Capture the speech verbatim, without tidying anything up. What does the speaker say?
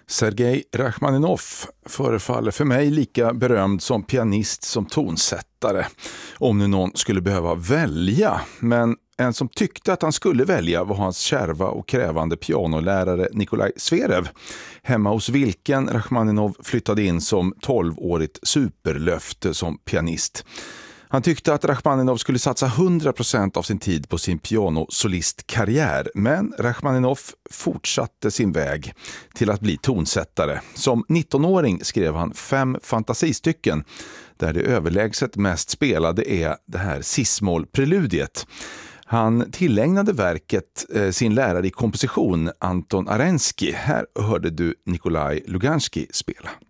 Sergej Rachmaninov förefaller för mig lika berömd som pianist som tonsättare, om nu någon skulle behöva välja. Men en som tyckte att han skulle välja var hans kärva och krävande pianolärare Nikolaj Zverev, hemma hos vilken Rachmaninov flyttade in som tolvårigt superlöfte som pianist. Han tyckte att Rachmaninov skulle satsa hundra procent av sin tid på sin pianosolistkarriär, men Rachmaninov fortsatte sin väg till att bli tonsättare. Som nittonåring skrev han fem fantasistycken, där det överlägset mest spelade är det här cis-moll-preludiet. Han tillägnade verket eh, sin lärare i komposition Anton Arensky. Här hörde du Nikolaj Luganskij spela.